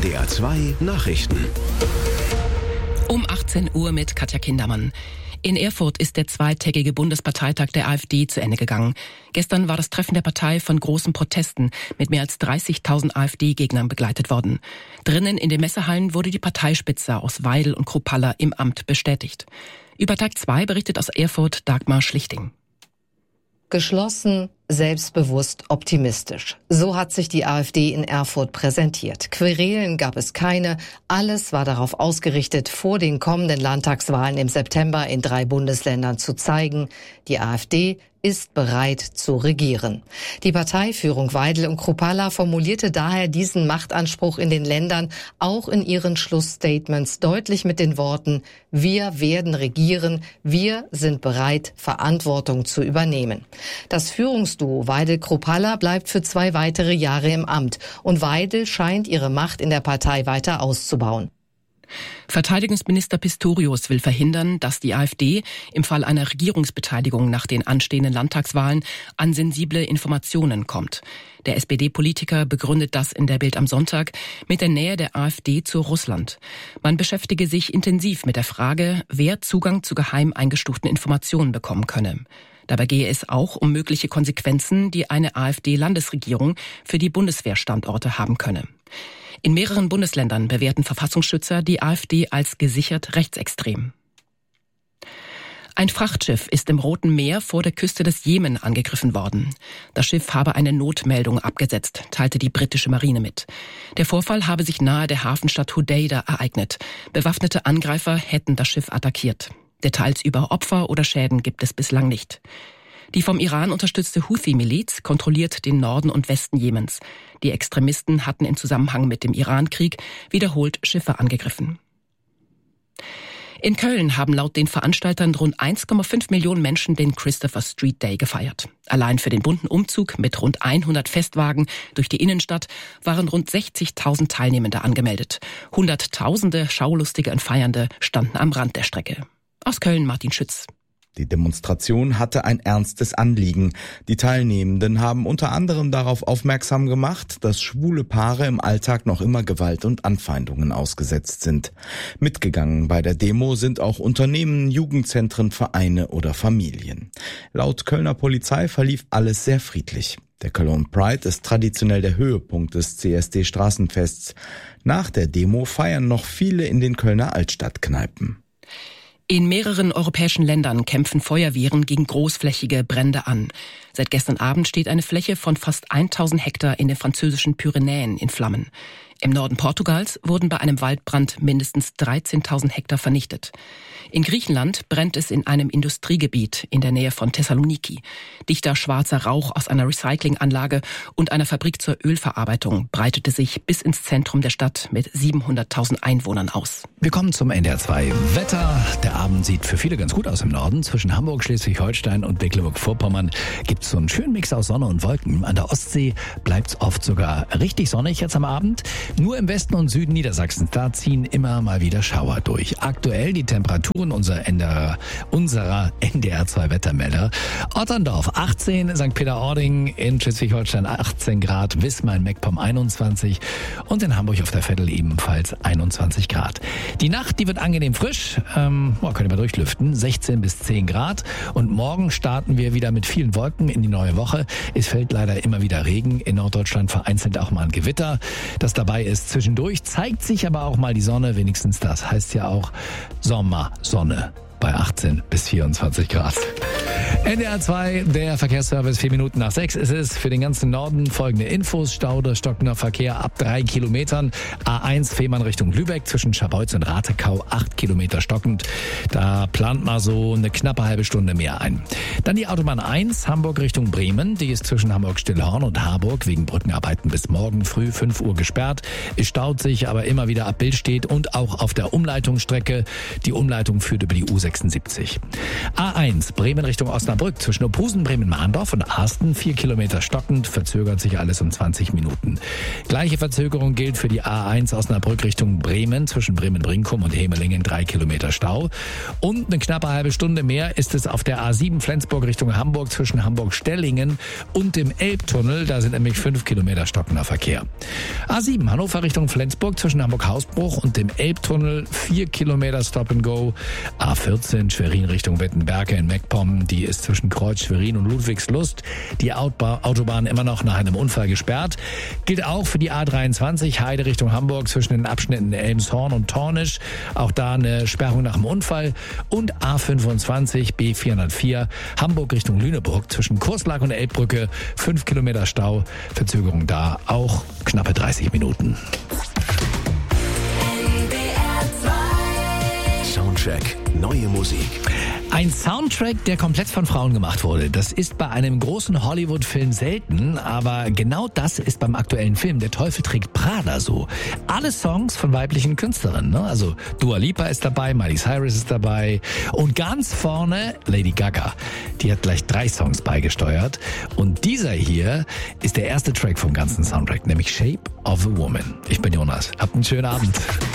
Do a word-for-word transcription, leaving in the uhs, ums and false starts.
N D R zwei Nachrichten. Um achtzehn Uhr mit Katja Kindermann. In Erfurt ist der zweitägige Bundesparteitag der AfD zu Ende gegangen. Gestern war das Treffen der Partei von großen Protesten mit mehr als dreißigtausend AfD-Gegnern begleitet worden. Drinnen in den Messehallen wurde die Parteispitze aus Weidel und Kruppalla im Amt bestätigt. Über Tag zwei berichtet aus Erfurt Dagmar Schlichting. Geschlossen, selbstbewusst, optimistisch. So hat sich die AfD in Erfurt präsentiert. Querelen gab es keine. Alles war darauf ausgerichtet, vor den kommenden Landtagswahlen im September in drei Bundesländern zu zeigen, die AfD ist bereit zu regieren. Die Parteiführung Weidel und Kruppalla formulierte daher diesen Machtanspruch in den Ländern auch in ihren Schlussstatements deutlich mit den Worten: Wir werden regieren, wir sind bereit, Verantwortung zu übernehmen. Das Führungsduo Weidel-Kruppalla bleibt für zwei weitere Jahre im Amt und Weidel scheint ihre Macht in der Partei weiter auszubauen. Verteidigungsminister Pistorius will verhindern, dass die AfD im Fall einer Regierungsbeteiligung nach den anstehenden Landtagswahlen an sensible Informationen kommt. Der S P D-Politiker begründet das in der Bild am Sonntag mit der Nähe der AfD zu Russland. Man beschäftige sich intensiv mit der Frage, wer Zugang zu geheim eingestuften Informationen bekommen könne. Dabei gehe es auch um mögliche Konsequenzen, die eine AfD-Landesregierung für die Bundeswehrstandorte haben könne. In mehreren Bundesländern bewerten Verfassungsschützer die AfD als gesichert rechtsextrem. Ein Frachtschiff ist im Roten Meer vor der Küste des Jemen angegriffen worden. Das Schiff habe eine Notmeldung abgesetzt, teilte die britische Marine mit. Der Vorfall habe sich nahe der Hafenstadt Hodeida ereignet. Bewaffnete Angreifer hätten das Schiff attackiert. Details über Opfer oder Schäden gibt es bislang nicht. Die vom Iran unterstützte Houthi-Miliz kontrolliert den Norden und Westen Jemens. Die Extremisten hatten im Zusammenhang mit dem Iran-Krieg wiederholt Schiffe angegriffen. In Köln haben laut den Veranstaltern rund eins Komma fünf Millionen Menschen den Christopher Street Day gefeiert. Allein für den bunten Umzug mit rund hundert Festwagen durch die Innenstadt waren rund sechzigtausend Teilnehmende angemeldet. Hunderttausende Schaulustige und Feiernde standen am Rand der Strecke. Aus Köln Martin Schütz. Die Demonstration hatte ein ernstes Anliegen. Die Teilnehmenden haben unter anderem darauf aufmerksam gemacht, dass schwule Paare im Alltag noch immer Gewalt und Anfeindungen ausgesetzt sind. Mitgegangen bei der Demo sind auch Unternehmen, Jugendzentren, Vereine oder Familien. Laut Kölner Polizei verlief alles sehr friedlich. Der Cologne Pride ist traditionell der Höhepunkt des C S D-Straßenfests. Nach der Demo feiern noch viele in den Kölner Altstadtkneipen. In mehreren europäischen Ländern kämpfen Feuerwehren gegen großflächige Brände an. Seit gestern Abend steht eine Fläche von fast tausend Hektar in den französischen Pyrenäen in Flammen. Im Norden Portugals wurden bei einem Waldbrand mindestens dreizehntausend Hektar vernichtet. In Griechenland brennt es in einem Industriegebiet in der Nähe von Thessaloniki. Dichter schwarzer Rauch aus einer Recyclinganlage und einer Fabrik zur Ölverarbeitung breitete sich bis ins Zentrum der Stadt mit siebenhunderttausend Einwohnern aus. Wir kommen zum N D R zwei Wetter. Der Abend sieht für viele ganz gut aus im Norden. Zwischen Hamburg, Schleswig-Holstein und Mecklenburg-Vorpommern gibt es so einen schönen Mix aus Sonne und Wolken. An der Ostsee bleibt es oft sogar richtig sonnig jetzt am Abend. Nur im Westen und Süden Niedersachsens, da ziehen immer mal wieder Schauer durch. Aktuell die Temperaturen unserer N D R, unserer N D R zwei Wettermelder. Otterndorf achtzehn, Sankt Peter-Ording in Schleswig-Holstein achtzehn Grad, Wismar in Meckpomm einundzwanzig und in Hamburg auf der Veddel ebenfalls einundzwanzig Grad. Die Nacht, die wird angenehm frisch, ähm, oh, können wir durchlüften, sechzehn bis zehn Grad und morgen starten wir wieder mit vielen Wolken in die neue Woche. Es fällt leider immer wieder Regen, in Norddeutschland vereinzelt auch mal ein Gewitter, das dabei ist. Zwischendurch zeigt sich aber auch mal die Sonne, wenigstens das heißt ja auch Sommersonne bei achtzehn bis vierundzwanzig Grad. N D R zwei, der Verkehrsservice, vier Minuten nach sechs ist es. Für den ganzen Norden folgende Infos. Stau oder stockender Verkehr ab drei Kilometern. A eins Fehmarn Richtung Lübeck zwischen Scharbeutz und Ratekau, acht Kilometer stockend. Da plant mal so eine knappe halbe Stunde mehr ein. Dann die Autobahn eins, Hamburg Richtung Bremen. Die ist zwischen Hamburg-Stillhorn und Harburg wegen Brückenarbeiten bis morgen früh fünf Uhr gesperrt. Es staut sich aber immer wieder ab Billstedt und auch auf der Umleitungsstrecke. Die Umleitung führt über die U sechsundsiebzig. A eins Bremen Richtung Osnabrück zwischen Ophusen, Bremen-Mahndorf und Arsten, vier Kilometer stockend, verzögert sich alles um zwanzig Minuten. Gleiche Verzögerung gilt für die A eins Osnabrück Richtung Bremen zwischen Bremen-Brinkum und Hemelingen, drei Kilometer Stau. Und eine knappe halbe Stunde mehr ist es auf der A sieben Flensburg Richtung Hamburg zwischen Hamburg-Stellingen und dem Elbtunnel, da sind nämlich fünf Kilometer stockender Verkehr. A sieben, Hannover Richtung Flensburg zwischen Hamburg-Hausbruch und dem Elbtunnel, vier Kilometer Stop and Go. A vierzehn, Schwerin Richtung Wettenberge in Meckpomm, die ist zwischen Kreuz Schwerin und Ludwigslust. Die Autobahn immer noch nach einem Unfall gesperrt. Gilt auch für die A dreiundzwanzig, Heide Richtung Hamburg zwischen den Abschnitten Elmshorn und Tornisch. Auch da eine Sperrung nach dem Unfall. Und A fünfundzwanzig, B vierhundertvier, Hamburg Richtung Lüneburg zwischen Kurslack und Elbbrücke, fünf Kilometer Stau. Verzögerung da auch knappe dreißig Minuten. Soundcheck, neue Musik. Ein Soundtrack, der komplett von Frauen gemacht wurde. Das ist bei einem großen Hollywood-Film selten, aber genau das ist beim aktuellen Film Der Teufel trägt Prada so. Alle Songs von weiblichen Künstlerinnen, ne? Also Dua Lipa ist dabei, Miley Cyrus ist dabei und ganz vorne Lady Gaga. Die hat gleich drei Songs beigesteuert und dieser hier ist der erste Track vom ganzen Soundtrack, nämlich Shape of a Woman. Ich bin Jonas. Habt einen schönen Abend.